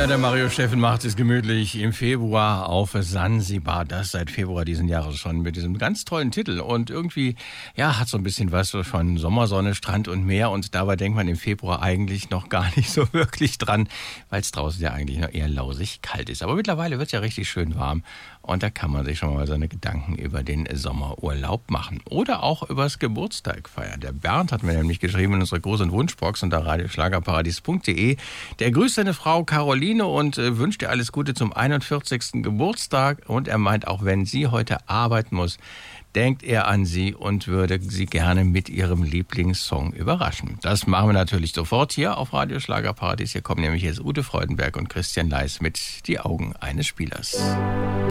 Ja, der Mario Steffen macht es gemütlich im Februar auf Sansibar. Das seit Februar diesen Jahres schon mit diesem ganz tollen Titel. Und irgendwie, ja, hat so ein bisschen was von Sommersonne, Strand und Meer. Und dabei denkt man im Februar eigentlich noch gar nicht so wirklich dran, weil es draußen ja eigentlich noch eher lausig kalt ist. Aber mittlerweile wird es ja richtig schön warm. Und da kann man sich schon mal seine Gedanken über den Sommerurlaub machen. Oder auch übers Geburtstag feiern. Der Bernd hat mir nämlich geschrieben in unserer Groß- und Wunschbox unter radioschlagerparadies.de. Der grüßt seine Frau Caroline und wünscht ihr alles Gute zum 41. Geburtstag. Und er meint, auch wenn sie heute arbeiten muss, denkt er an sie und würde sie gerne mit ihrem Lieblingssong überraschen. Das machen wir natürlich sofort hier auf Radio Schlagerparadies. Hier kommen nämlich jetzt Ute Freudenberg und Christian Leis mit Die Augen eines Spielers.